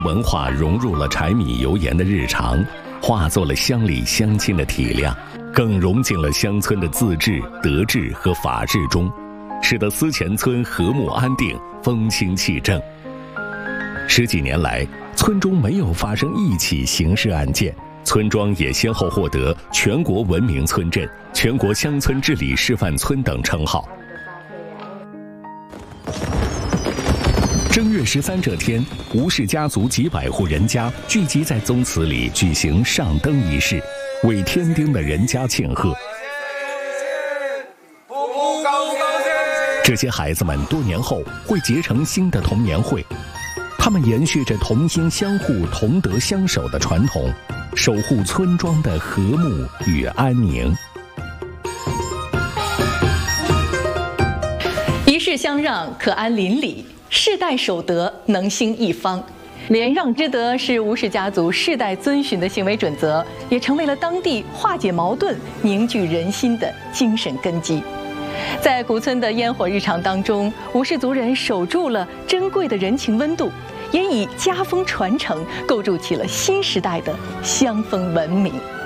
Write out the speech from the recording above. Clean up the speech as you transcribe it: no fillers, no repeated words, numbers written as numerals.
文化融入了柴米油盐的日常，化作了乡里乡亲的体谅，更融进了乡村的自治、德治和法治中，使得思前村和睦安定、风清气正。10几年来，村中没有发生一起刑事案件，村庄也先后获得全国文明村镇、全国乡村治理示范村等称号。正月13这天，吴氏家族几百户人家聚集在宗祠里举行上灯仪式，为添丁的人家庆贺。这些孩子们多年后会结成新的童年会，他们延续着同心相护、同德相守的传统，守护村庄的和睦与安宁。 一世相让，可安邻里；世代守德，能兴一方。连让之德是吴氏家族世代遵循的行为准则，也成为了当地化解矛盾、凝聚人心的精神根基。在古村的烟火日常当中，吴氏族人守住了珍贵的人情温度，也以家风传承构筑起了新时代的乡风文明。